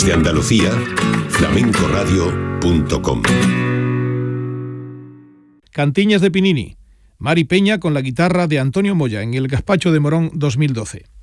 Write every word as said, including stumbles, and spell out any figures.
Desde Andalucía, flamenco radio punto com. Cantiñas de Pinini. Mari Peña con la guitarra de Antonio Moya en el Gazpacho de Morón dos mil doce.